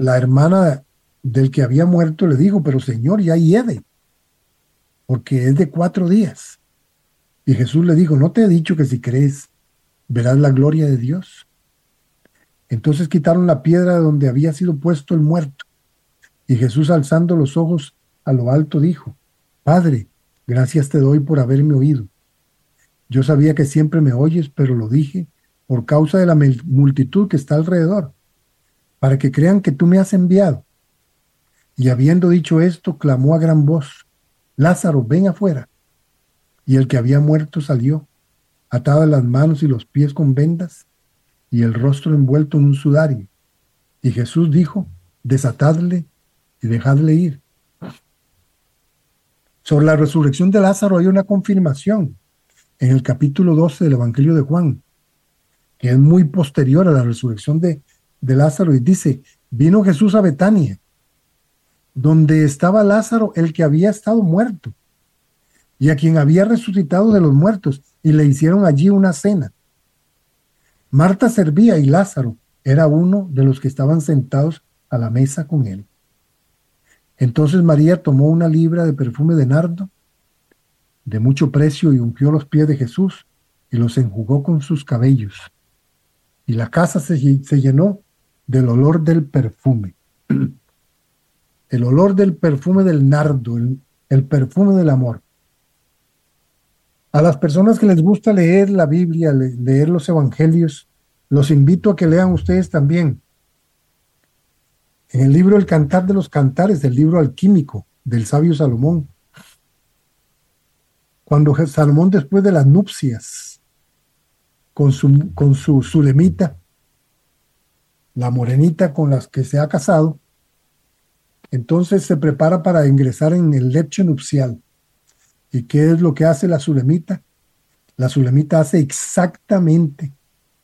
La hermana del que había muerto le dijo, pero Señor, ya hiede, porque es de 4 días. Y Jesús le dijo, ¿no te he dicho que si crees verás la gloria de Dios? Entonces quitaron la piedra de donde había sido puesto el muerto. Y Jesús, alzando los ojos a lo alto, dijo, Padre, gracias te doy por haberme oído. Yo sabía que siempre me oyes, pero lo dije por causa de la multitud que está alrededor, para que crean que tú me has enviado. Y habiendo dicho esto, clamó a gran voz, Lázaro, ven afuera. Y el que había muerto salió, atadas las manos y los pies con vendas, y el rostro envuelto en un sudario. Y Jesús dijo, desatadle y dejadle ir. Sobre la resurrección de Lázaro hay una confirmación en el capítulo 12 del Evangelio de Juan, que es muy posterior a la resurrección de Lázaro, y dice, vino Jesús a Betania, donde estaba Lázaro, el que había estado muerto, y a quien había resucitado de los muertos, y le hicieron allí una cena. Marta servía y Lázaro era uno de los que estaban sentados a la mesa con él. Entonces María tomó una libra de perfume de nardo, de mucho precio, y ungió los pies de Jesús, y los enjugó con sus cabellos. Y la casa se llenó del olor del perfume. El olor del perfume del nardo, el perfume del amor. A las personas que les gusta leer la Biblia, leer los evangelios, los invito a que lean ustedes también. En el libro El Cantar de los Cantares, del libro alquímico del sabio Salomón, cuando Salomón, después de las nupcias con su Sulemita, la morenita con las que se ha casado, entonces se prepara para ingresar en el lecho nupcial. ¿Y qué es lo que hace la Sulemita? La Sulemita hace exactamente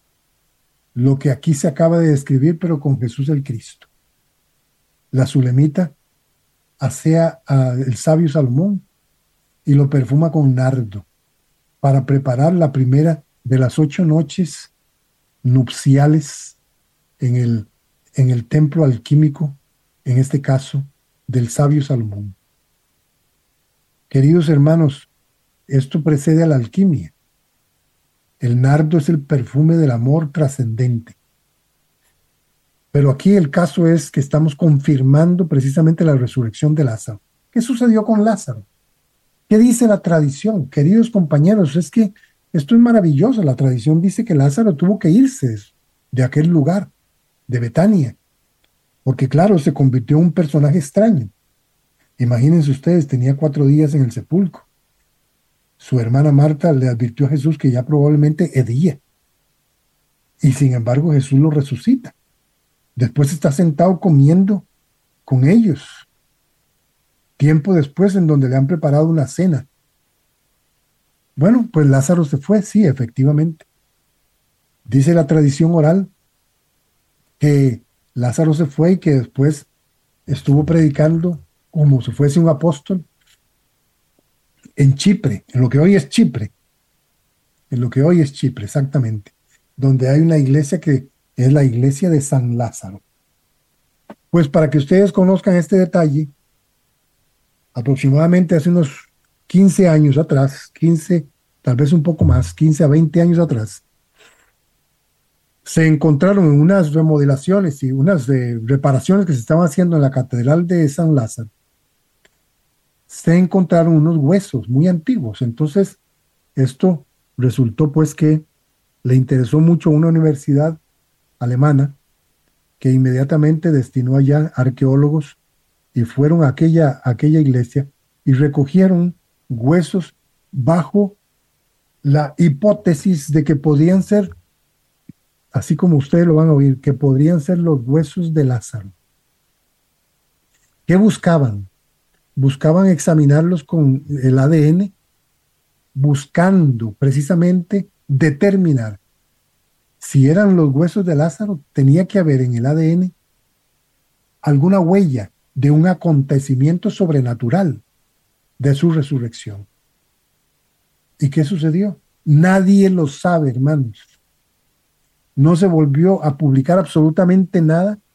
lo que aquí se acaba de describir, pero con Jesús el Cristo. La Sulemita asea al sabio Salomón y lo perfuma con nardo para preparar la primera de las 8 noches nupciales en el templo alquímico, en este caso, del sabio Salomón. Queridos hermanos, esto precede a la alquimia. El nardo es el perfume del amor trascendente. Pero aquí el caso es que estamos confirmando precisamente la resurrección de Lázaro. ¿Qué sucedió con Lázaro? ¿Qué dice la tradición? Queridos compañeros, es que esto es maravilloso. La tradición dice que Lázaro tuvo que irse de aquel lugar, de Betania, porque claro, se convirtió en un personaje extraño. Imagínense ustedes, tenía 4 días en el sepulcro. Su hermana Marta le advirtió a Jesús que ya probablemente hedía. Y sin embargo Jesús lo resucita. Después está sentado comiendo con ellos. Tiempo después, en donde le han preparado una cena. Bueno, pues Lázaro se fue, sí, efectivamente. Dice la tradición oral que Lázaro se fue y que después estuvo predicando como si fuese un apóstol en Chipre, en lo que hoy es Chipre, en lo que hoy es Chipre, exactamente, donde hay una iglesia que es la iglesia de San Lázaro. Pues para que ustedes conozcan este detalle, aproximadamente hace unos 15 años atrás, 15, tal vez un poco más, 15 a 20 años atrás, se encontraron en unas remodelaciones y unas reparaciones que se estaban haciendo en la Catedral de San Lázaro. Se encontraron unos huesos muy antiguos. Entonces, esto resultó pues que le interesó mucho a una universidad alemana que inmediatamente destinó allá arqueólogos y fueron a aquella iglesia y recogieron huesos bajo la hipótesis de que podían ser, así como ustedes lo van a oír, que podrían ser los huesos de Lázaro. ¿Qué buscaban? Buscaban examinarlos con el ADN, buscando precisamente determinar si eran los huesos de Lázaro. Tenía que haber en el ADN alguna huella de un acontecimiento sobrenatural de su resurrección. ¿Y qué sucedió? Nadie lo sabe, hermanos. No se volvió a publicar absolutamente nada